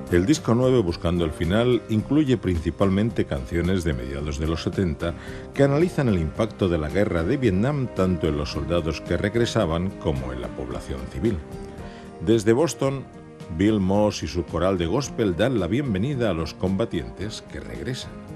El disco 9, Buscando el Final, incluye principalmente canciones de mediados de los 70 que analizan el impacto de la guerra de Vietnam tanto en los soldados que regresaban como en la población civil. Desde Boston, Bill Moss y su coral de gospel dan la bienvenida a los combatientes que regresan.